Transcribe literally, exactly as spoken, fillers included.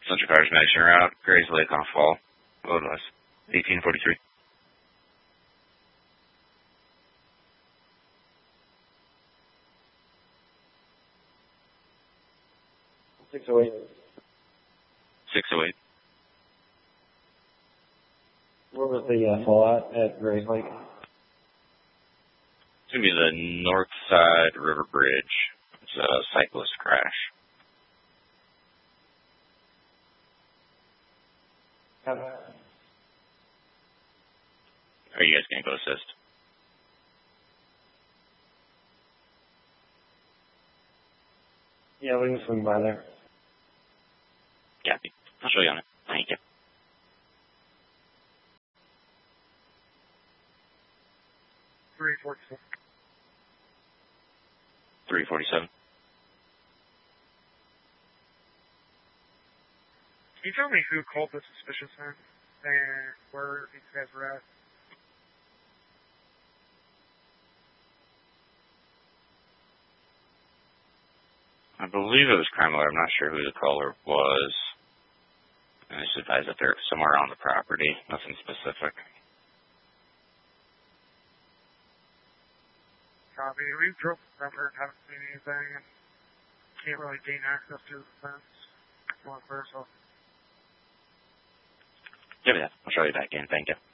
Central Cars Mason Route, Grays Lake on Fall. Road West, eighteen forty-three. six oh eight. six oh eight. Where was the uh, fallout at Grays Lake? It's going to be the north side River Bridge. It's a cyclist crash. How Are you guys going to go assist? Yeah, we can swing by there. Copy. I'll show you on it. Thank you. three forty-seven. three forty-seven. Can you tell me who called the suspicious man and where these guys were at? I believe it was crime alert. I'm not sure who the caller was. I just advised that they're somewhere on the property. Nothing specific. Copy. We drove around and haven't seen anything and can't really gain access to the fence. One first, so. Give me that. I'll show you back in. Thank you.